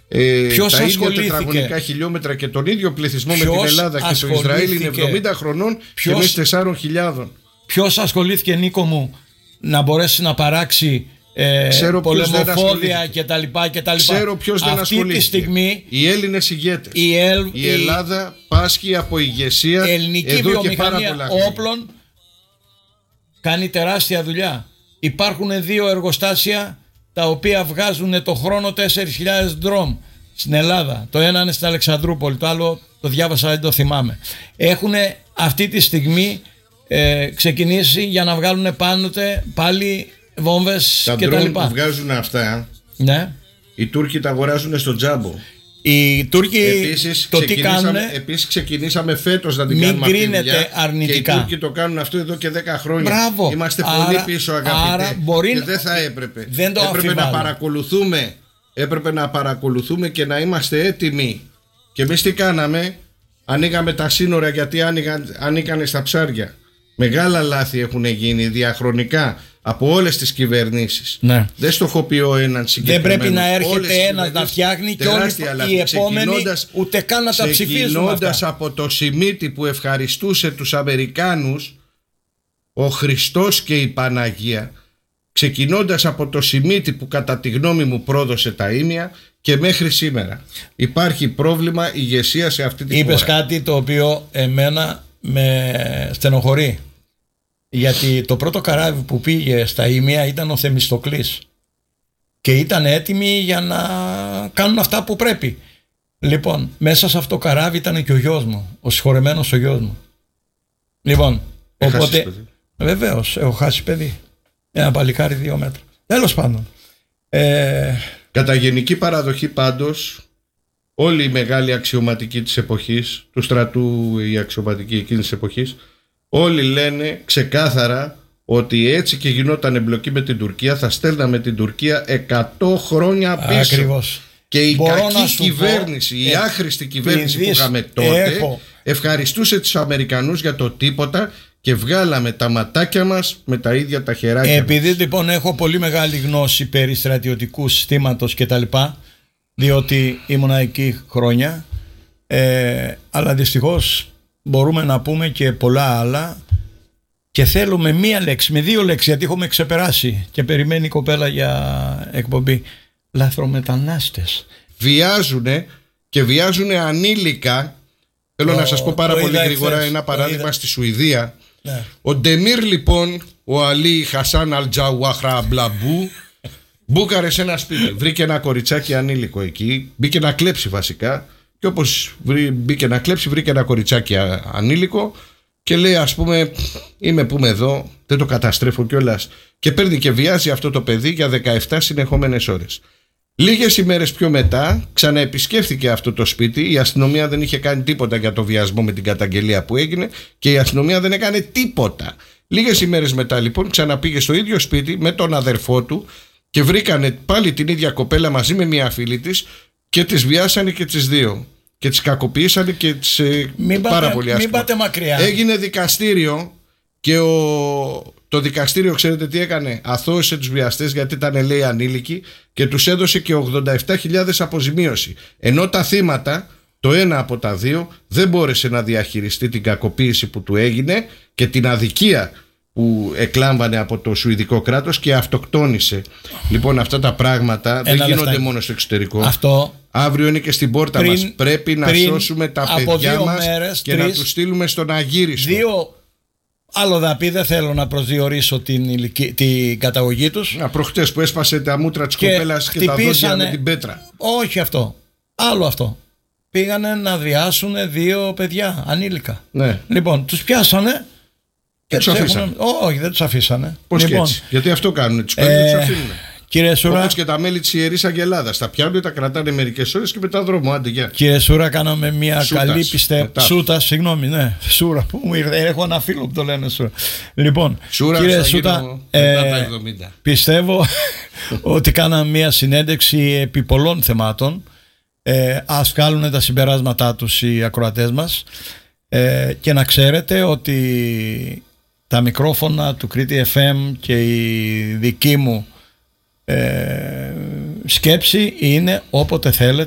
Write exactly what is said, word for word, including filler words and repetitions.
Ε, τα ίδια τετραγωνικά χιλιόμετρα και τον ίδιο πληθυσμό ποιος με την Ελλάδα και το Ισραήλ είναι εβδομήντα χρονών ποιος, και εμείς τεσσάρων χιλιάδων. Ποιος ασχολήθηκε, Νίκο μου, να μπορέσει να παράξει ε, πολεμοφόδια κτλ. Ξέρω ποιος δεν ασχολήθηκε. Τη στιγμή, οι Έλληνες ηγέτες. Η, Ελ, η Ελλάδα η, πάσχει από ηγεσία. Η ελληνική εδώ βιομηχανία και πάρα όπλων κάνει τεράστια δουλειά. Υπάρχουν δύο εργοστάσια τα οποία βγάζουν το χρόνο τέσσερις χιλιάδες ντρόμ στην Ελλάδα. Το ένα είναι στην Αλεξανδρούπολη, το άλλο το διάβασα, δεν το θυμάμαι. Έχουν αυτή τη στιγμή ε, ξεκινήσει για να βγάλουν πάνω πάλι βόμβες τα και τα λοιπά. Τα που βγάζουν αυτά, ναι. Οι Τούρκοι τα αγοράζουν στον τζάμπο. Οι Τούρκοι επίσης, το τι κάνουν. Επίσης ξεκινήσαμε φέτος να την κάνουμε αυτή τη δουλειά. Αρνητικά. Και οι Τούρκοι το κάνουν αυτό εδώ και δέκα χρόνια. Μπράβο. Είμαστε άρα, πολύ πίσω, αγαπητέ. Άρα μπορεί, και δεν θα έπρεπε. Δεν το έπρεπε αφιβάλλω. να παρακολουθούμε. Έπρεπε να παρακολουθούμε και να είμαστε έτοιμοι. Και εμείς τι κάναμε? Ανοίγαμε τα σύνορα γιατί άνοιγαν, ανοίγανε στα ψάρια. Μεγάλα λάθη έχουν γίνει διαχρονικά από όλες τις κυβερνήσεις. Ναι. Δεν στοχοποιώ έναν συγκεκριμένο. Δεν πρέπει να έρχεται ένας να φτιάχνει και όλοι οι επόμενοι ούτε καν να τα ψηφίζουν. Ξεκινώντας από το Σιμίτη που ευχαριστούσε τους Αμερικάνους, ο Χριστός και η Παναγία, ξεκινώντας από το Σιμίτη που κατά τη γνώμη μου πρόδωσε τα ίμια, και μέχρι σήμερα υπάρχει πρόβλημα ηγεσία σε αυτή την χώρα. Είπες κάτι το οποίο εμένα με στενοχωρεί. Γιατί το πρώτο καράβι που πήγε στα Ήμια ήταν ο Θεμιστοκλής και ήταν έτοιμοι για να κάνουν αυτά που πρέπει. Λοιπόν, μέσα σε αυτό το καράβι ήταν και ο γιος μου, ο συγχωρεμένος ο γιος μου. Λοιπόν, Έχασες οπότε παιδί. Βεβαίως έχω χάσει παιδί. Ένα παλικάρι δύο μέτρα. Τέλος πάντων, ε... κατά γενική παραδοχή πάντως, όλοι οι μεγάλοι αξιωματικοί της εποχής, του στρατού, οι αξιωματικοί εκείνης της εποχής, όλοι λένε ξεκάθαρα ότι έτσι και γινόταν εμπλοκή με την Τουρκία, θα στέλναμε την Τουρκία εκατό χρόνια πίσω. Ακριβώς. Και η Μπορώ κακή κυβέρνηση, πω, η άχρηστη κυβέρνηση που είχαμε τότε έχω. ευχαριστούσε τους Αμερικανούς για το τίποτα και βγάλαμε τα ματάκια μας με τα ίδια τα χεράκια. Επειδή μας. λοιπόν έχω πολύ μεγάλη γνώση περί στρατιωτικού συστήματος και τα λοιπά, διότι ήμουνα εκεί χρόνια, ε, αλλά δυστυχώς μπορούμε να πούμε και πολλά άλλα και θέλουμε μία λέξη, με δύο λέξεις, γιατί έχουμε ξεπεράσει και περιμένει η κοπέλα για εκπομπή. Λαθρομετανάστες. Βιάζουνε και βιάζουνε ανήλικα. Θέλω το, να σας πω πάρα πολύ γρήγορα εχθές, ένα παράδειγμα στη Σουηδία. Ναι. Ο Ντεμίρ λοιπόν, ο Αλή Χασάν Αλτζαουάχρα Μπλαμπού, μπούκαρε σε ένα σπίτι. Βρήκε ένα κοριτσάκι ανήλικο εκεί. Μπήκε να κλέψει βασικά. Και όπως μπήκε να κλέψει, βρήκε ένα κοριτσάκι ανήλικο. Και λέει, ας πούμε, είμαι που είμαι εδώ, δεν το καταστρέφω κιόλας. Και παίρνει και βιάζει αυτό το παιδί για δεκαεπτά συνεχόμενες ώρες. Λίγες ημέρες πιο μετά ξαναεπισκέφθηκε αυτό το σπίτι. Η αστυνομία δεν είχε κάνει τίποτα για το βιασμό με την καταγγελία που έγινε και η αστυνομία δεν έκανε τίποτα. Λίγες ημέρες μετά λοιπόν ξαναπήγε στο ίδιο σπίτι με τον αδερφό του και βρήκανε πάλι την ίδια κοπέλα μαζί με μια φίλη της και τις βιάσανε και τις δύο. Και τις κακοποιήσανε και τις μην πάρα πάτε, πολύ άσχημα. Μην πάτε μακριά. Έγινε δικαστήριο και ο... το δικαστήριο ξέρετε τι έκανε? Αθώησε τους βιαστές γιατί ήταν λέει ανήλικοι και τους έδωσε και ογδόντα επτά χιλιάδες αποζημίωση. Ενώ τα θύματα, το ένα από τα δύο, δεν μπόρεσε να διαχειριστεί την κακοποίηση που του έγινε και την αδικία που εκλάμβανε από το Σουηδικό κράτος και αυτοκτόνησε. Λοιπόν, αυτά τα πράγματα Ένα δεν γίνονται λεφτά. μόνο στο εξωτερικό. Αυτό αύριο είναι και στην πόρτα πριν, μας. Πρέπει να σώσουμε τα παιδιά μας μέρες, και τρεις, να τους στείλουμε στον Αγύριστο. Δύο άλλο δαπή, δεν θέλω να προσδιορίσω την, ηλικία, την καταγωγή τους. Να, προχτές που έσπασε τα μούτρα της κοπέλας και τα δόντια με την πέτρα. Όχι αυτό. Άλλο αυτό. Πήγανε να βιάσουν δύο παιδιά ανήλικα. Ναι. Λοιπόν, τους πιάσανε. Και τους αφήσανε. Όχι, δεν τους αφήσανε. Πώς λοιπόν, και έτσι? Γιατί αυτό κάνουν. Τους παίρνουν, τους αφήνουν. Κύριε Σούρα, όπως και τα μέλη της Ιερής Αγγελάδας. Τα πιάνουν, τα κρατάνε μερικές ώρες και μετά δρόμο. Άντε, γεια. Κύριε Σούρα, κάναμε μια Σούτας, καλή πιστεύω. Σούτα, συγγνώμη, ναι. Σούρα, που μου ήρθε. Έχω ένα φίλο που το λένε Σούρα. Λοιπόν, Σούρα, κύριε Σούτα, ε, πιστεύω ότι κάναμε μια συνέντευξη επί πολλών θεμάτων. Ε, ας βγάλουν τα συμπεράσματά τους οι ακροατές μας. Ε, και να ξέρετε ότι τα μικρόφωνα του Κρήτη εφ εμ και η δική μου ε, σκέψη είναι όποτε θέλετε